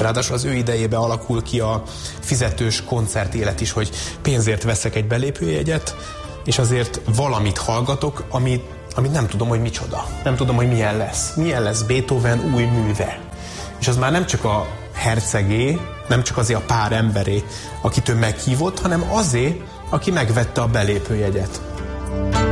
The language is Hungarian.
Ráadásul az ő idejében alakul ki a fizetős koncertélet is, hogy pénzért veszek egy belépőjegyet, és azért valamit hallgatok, amit nem tudom, hogy micsoda. Nem tudom, hogy milyen lesz. Milyen lesz Beethoven új műve. És az már nem csak a hercegé, nem csak azért a pár emberé, akit ő meghívott, hanem azért, aki megvette a belépőjegyet.